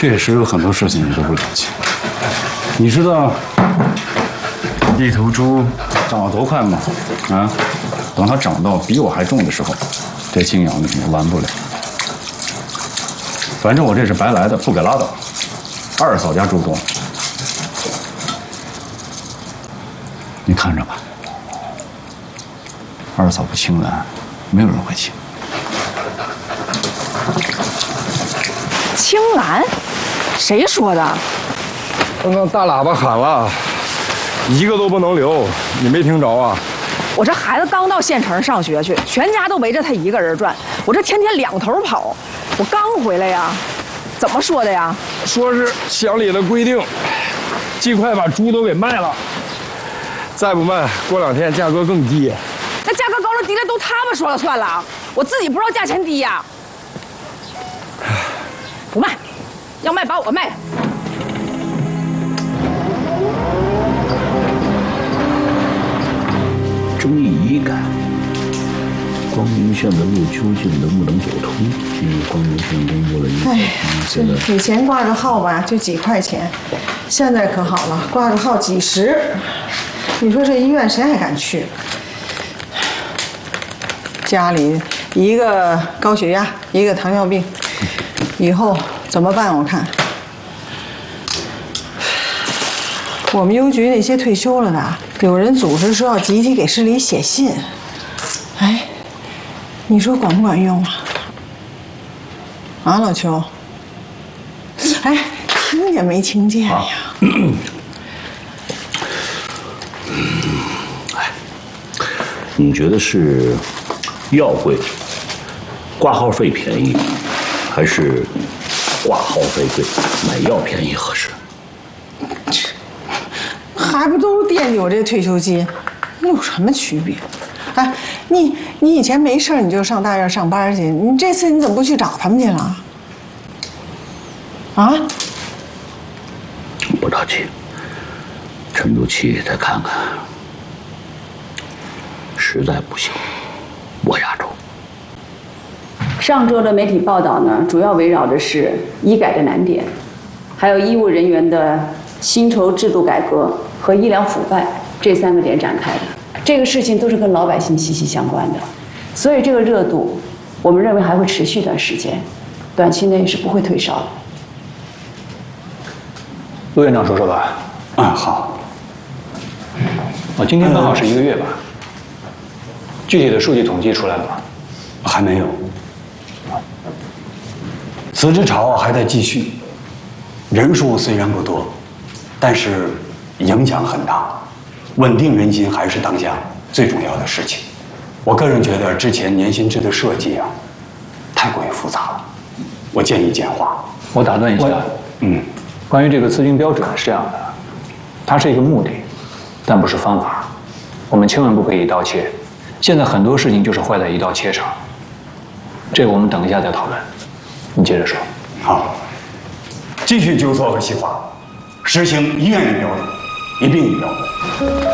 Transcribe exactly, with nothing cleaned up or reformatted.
确实有很多事情你都不了解。你知道一头猪长得多快吗？啊，等它长到比我还重的时候，这精养你完不了。反正我这是白来的，不给拉倒。二嫂家猪多，你看着吧。二嫂不青蓝，没有人会青。 青蓝？谁说的？ 刚刚大喇叭喊了，一个都不能留，你没听着啊？ 我这孩子刚到县城上学去，全家都围着他一个人转，我这天天两头跑。我刚回来呀，怎么说的呀？ 说是乡里的规定，尽快把猪都给卖了，再不卖，过两天价格更低。 那价格高了低了都他们说了算了，我自己不知道价钱低呀。不卖，要卖把我卖了。 争议已改，光明县的路究竟能不能走通？今日光明县公布了一个， 这以前挂个号吧就几块钱，现在可好了，挂个号几十。你说这医院谁还敢去？家里一个高血压，一个糖尿病，以后怎么办？我看我们邮局那些退休了的，有人组织说要集体给市里写信。哎，你说管不管用啊？啊，老邱。哎，听见没听见呀？啊哎，你觉得是药贵，挂号费便宜，还是挂号费贵，买药便宜合适？ 还不都惦记我这退休金，有什么区别？哎，你你以前没事你就上大院上班去，你这次你怎么不去找他们去了？啊？ 不着急，沉住气再看看。实在不行，我压轴。 上周的媒体报道呢，主要围绕的是医改的难点，还有医务人员的薪酬制度改革和医疗腐败这三个点展开的。这个事情都是跟老百姓息息相关的，所以这个热度，我们认为还会持续一段时间，短期内是不会退烧的。 陆院长说说吧。 啊，好。 哦，今天刚好是一个月吧？具体的数据统计出来了吗？ 还没有。辞职潮还在继续，人数虽然不多，但是影响很大。稳定人心还是当下最重要的事情。我个人觉得之前年薪制的设计啊，太过于复杂了，我建议简化。 我打断一下， 嗯， 关于这个资金标准是这样的，它是一个目的，但不是方法。我们千万不可以一刀切。现在很多事情就是坏在一刀切上，这个我们等一下再讨论。你接着说。 好，继续纠错和细化，实行一院一标准，一病一标准。